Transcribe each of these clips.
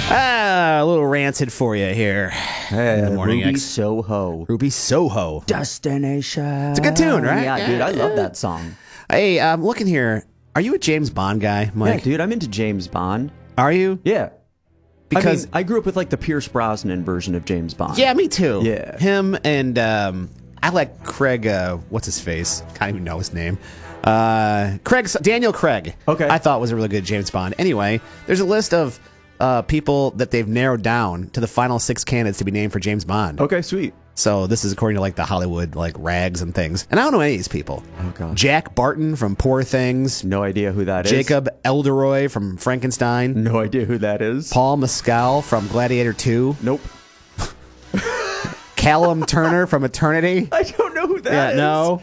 A little rancid for you here. Hey, in the morning Ruby X. Soho. Ruby Soho. Destination. It's a good tune, right? Yeah, dude, I love that song. Hey, I'm looking here. Are you a James Bond guy, Mike? Yeah, dude, I'm into James Bond. Are you? Yeah. Because I grew up with like the Pierce Brosnan version of James Bond. yeah, me too. Yeah. Him and I like Craig. What's his face? Can't even know his name. Daniel Craig. Okay. I thought was a really good James Bond. Anyway, there's a list of people that they've narrowed down to the final 6 candidates to be named for James Bond. Okay, sweet. So this is according to like the Hollywood like rags and things. And I don't know any of these people. Oh, God. Jack Barton from Poor Things. No idea who that is. Jacob Elderoy from Frankenstein. No idea who that is. Paul Mescal from Gladiator 2. Nope. Callum Turner from Eternity. I don't know who that is. No.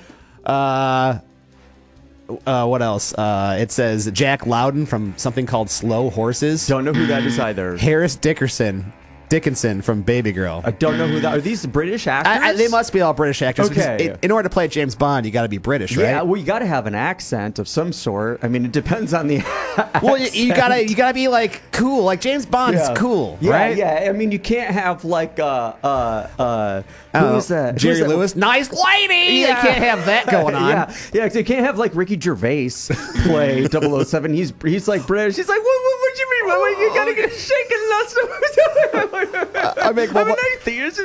What else? It says Jack Loudon from something called Slow Horses. Don't know who that is either. Harris Dickinson from Baby Girl. I don't know who that. Are these British actors? They must be all British actors. Okay. Because in order to play James Bond, you got to be British, right? Yeah, well, you got to have an accent of some sort. I mean, it depends on the. Well, you gotta be like cool. Like James Bond is cool, yeah, right? Yeah, I mean, you can't have like who is that? Jerry Who's that? Lewis, nice lady. Yeah. You can't have that going on. Yeah, you can't have like Ricky Gervais play 007. He's like British. He's like, what you mean? What, you gotta get shaken, I make I'm an atheist.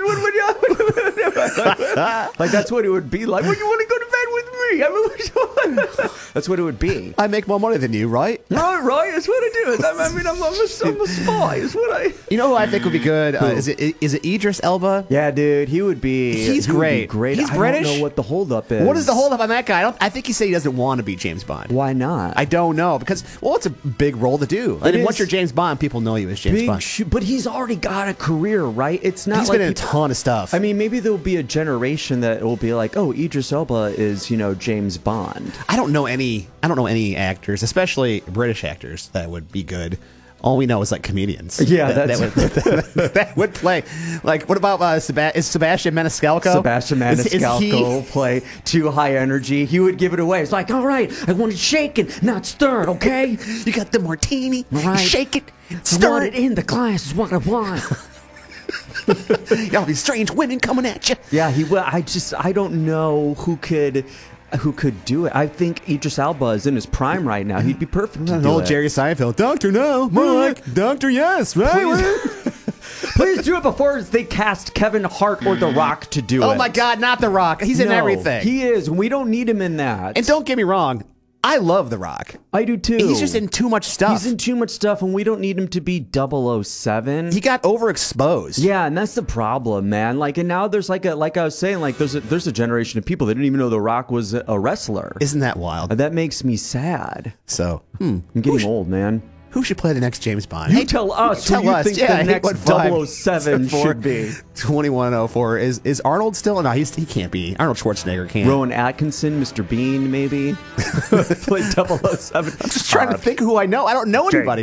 Like that's what it would be like. When you want to go to bed with me? I mean, that's what it would be. I make more money than you, right? Right. That's what I do. I'm a spy. Is what I. You know who I think would be good? Is it Idris Elba? Yeah, dude, he would be. He's he would great. be great. He's I British? don't know what the holdup is. What is the holdup on that guy? I think he said he doesn't want to be James Bond. Why not? I don't know because it's a big role to do. And once you're James Bond, people know you as James Bond. But he's already got a career, right? It's not. He's like been in a ton of stuff. I mean, maybe there'll be a generation that will be like, "Oh, Idris Elba is, James Bond." I don't know any actors, especially British actors, that would be good. All we know is like comedians. Yeah, that would play. Like, what about is Sebastian Maniscalco? Sebastian Maniscalco play too high energy. He would give it away. It's like, all right, I want it shaken, not stirred. Okay, you got the martini. Right. Shake it, I stir want it. it in the glass is what I want. All these strange women coming at you. Yeah, he will. I don't know who could do it. I think Idris Elba is in his prime right now. He'd be perfect to do Old it. Jerry Seinfeld. Doctor, no. More like Doctor, yes. Right? Please do it before they cast Kevin Hart or The Rock to do it. Oh, my God, not The Rock. He's in No, everything. He is. We don't need him in that. And don't get me wrong. I love The Rock. I do too. He's just in too much stuff. He's in too much stuff, and we don't need him to be 007. He got overexposed. Yeah, and that's the problem, man. Like, and now there's like I was saying, like there's a generation of people that didn't even know The Rock was a wrestler. Isn't that wild? That makes me sad. So, I'm getting old, man. Who should play the next James Bond? You tell us who you think the next 007 should be. 2104. Is Arnold still? No, he can't be. Arnold Schwarzenegger can't. Rowan Atkinson, Mr. Bean, maybe. Play 007. I'm just trying to think who I know. I don't know anybody.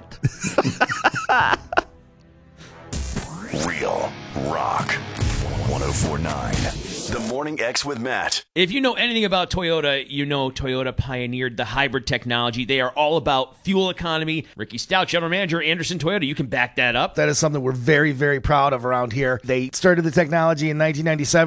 Real Rock 1049. The Morning X with Matt. If you know anything about Toyota, you know Toyota pioneered the hybrid technology. They are all about fuel economy. Ricky Stout, General Manager, Anderson Toyota, you can back that up. That is something we're very, very proud of around here. They started the technology in 1997.